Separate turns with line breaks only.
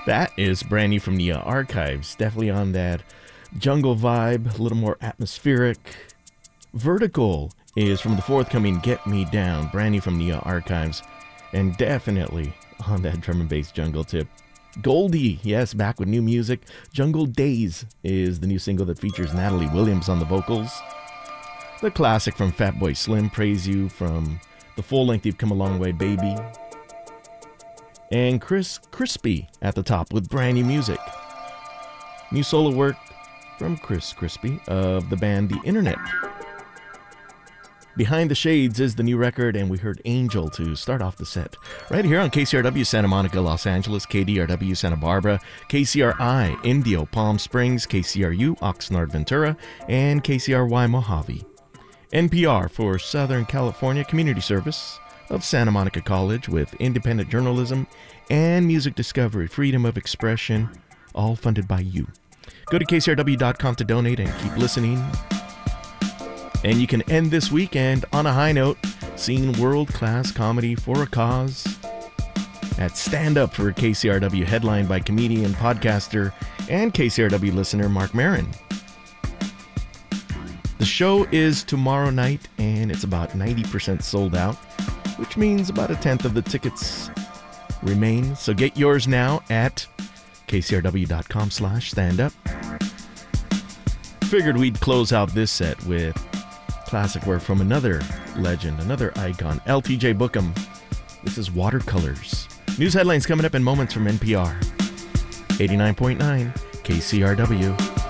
That is brand new from Nia Archives. Definitely on that jungle vibe, a little more atmospheric. Vertical is from the forthcoming Get Me Down, brand new from Nia Archives. And definitely on that drum and bass jungle tip. Goldie, yes, back with new music. Jungle Days is the new single that features Natalie Williams on the vocals. The classic from Fatboy Slim, Praise You, from the full length You've Come a Long Way, Baby. And Chris Crispy at the top with brand new music. New solo work from Chris Crispy of the band The Internet. Behind the Shades is the new record, and we heard Angel to start off the set. Right here on KCRW Santa Monica, Los Angeles, KDRW Santa Barbara, KCRI Indio Palm Springs, KCRU Oxnard Ventura, and KCRY Mojave. NPR for Southern California Community Service of Santa Monica College with independent journalism and music discovery, freedom of expression, all funded by you. Go to kcrw.com to donate and keep listening. And you can end this weekend on a high note, seeing world-class comedy for a cause at Stand Up for KCRW, headlined by comedian, podcaster, and KCRW listener Mark Maron. The show is tomorrow night, and it's about 90% sold out, which means about a tenth of the tickets remain. So get yours now at kcrw.com/standup. Figured we'd close out this set with classic work from another legend, another icon, LTJ Bookham. This is Watercolors. News headlines coming up in moments from NPR. 89.9 KCRW.